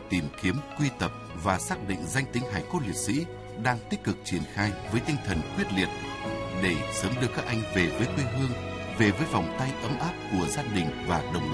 tìm kiếm, quy tập và xác định danh tính hải cốt liệt sĩ đang tích cực triển khai với tinh thần quyết liệt để sớm đưa các anh về với quê hương, về với vòng tay ấm áp của gia đình và đồng đội.